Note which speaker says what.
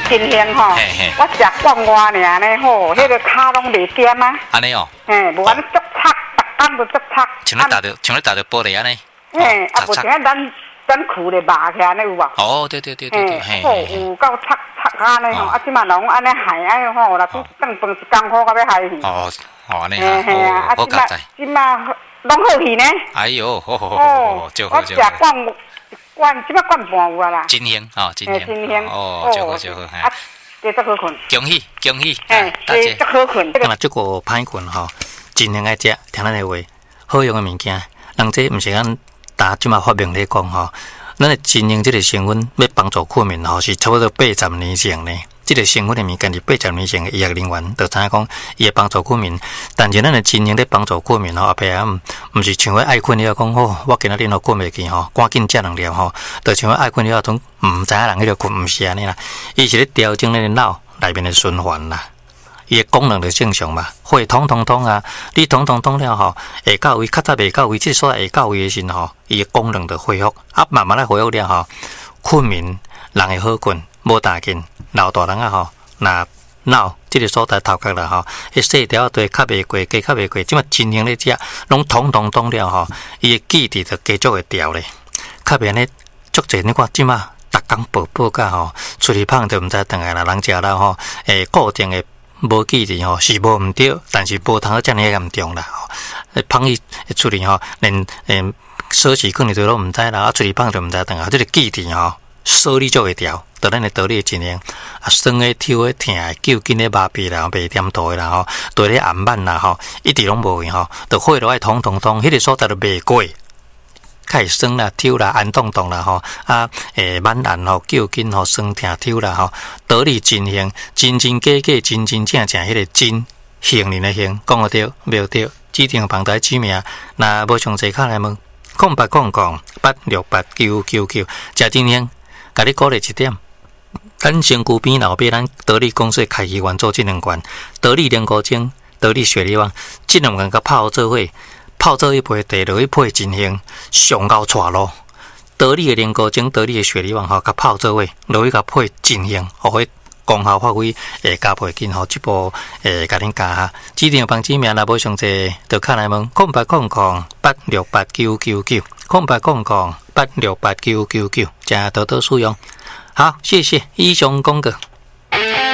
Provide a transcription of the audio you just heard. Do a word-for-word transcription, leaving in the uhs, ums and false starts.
Speaker 1: 真香吼！我食惯外尔呢吼，迄个骹拢袂点啊。
Speaker 2: 安尼哦。
Speaker 1: 嘿，无安尼足擦，逐工都足擦。
Speaker 2: 像咧打着，像咧打着玻璃安尼。
Speaker 1: 嘿，啊，无像咱咱裤咧麻起安尼有无？
Speaker 2: 哦，对对对对对。
Speaker 1: 嘿，好有够擦擦安尼吼，啊，即马拢安尼害安尼吼，若煮顿饭一工好，到要害去。
Speaker 2: 哦，哦安尼啊，哦，我甲知。
Speaker 1: 即马拢好去呢。
Speaker 2: 哎呦，好好好好，就好就好。
Speaker 1: 我食惯。罐即摆罐半有啊啦，
Speaker 2: 真香哦，真香，
Speaker 1: 真香
Speaker 2: 哦，就好就好，
Speaker 1: 啊，这足好困，
Speaker 2: 恭喜恭喜，
Speaker 1: 哎，这足好困。
Speaker 2: 那这个歹困吼，真香爱食，听咱的话，好用的物件，人这毋是咱打即马发明咧讲吼，咱的真香这个成分要帮助困眠吼，是差不多八十年前呢。这个成分的物件是八十年前的医学人员就知影讲，伊会帮助困眠。但是咱的真香咧帮助困眠吼，后壁啊，毋是像迄爱困了讲吼，我今仔日都困袂去吼，赶紧食两粒吼，就像迄爱困了种毋知影人迄个困，毋是安尼啦。伊是咧调整咱的脑内面的循环啦，伊的功能就正常嘛。血通通通啊，你通通通了吼，会到位，较早袂到位，即所会到位的时吼，伊的功能就恢复，啊，慢慢来恢复了吼，困眠人会好困，无大紧。老大人啊吼，那脑这个所在头壳啦吼，迄细条对较袂过，加较袂过，即马真香咧食，拢通通通了吼，伊的记忆就继续会调咧。较免咧足济你看即马逐工报报甲吼，出去芳就毋知转来啦，人食了吼，诶固定的无记忆吼是无毋对，但是无通遮尔严重啦吼。芳伊出去吼，连诶锁匙可能都拢毋知啦，啊出去芳就毋知转来，即个记忆吼。所以就会调，就咱的道理真香。啊，酸的、抽的、疼的、揪筋的、麻痹啦、袂点头的啦吼，对咧暗慢啦吼，一直拢无去吼，就血落爱通通通，迄个所在就袂过。开始酸啦、抽啦、暗动动啦吼，啊，诶，慢暗吼、揪筋吼、酸疼抽啦吼，道理真香，真真假假、真真正正，迄个真行人的行，讲得对，袂对，指定旁台指名，若无详细，卡来问，空八空空八六八九九九，食真香。甲你鼓励一点，咱身躯边老爸咱得力公司开医院做这两罐，得力莲菇精、得力雪梨王，这两罐甲泡做伙，泡做一杯茶落去配真香，上够带咯。得力的莲菇精、得力的雪梨王吼，甲泡做伙，落去甲配真香，互迄功效发挥，会加倍紧吼。这部诶，甲恁加下，指定帮指名若无详细，就看来问空八空空八六八九九九，空八空空八六八九九九，加多多使用。好，谢谢以上公告。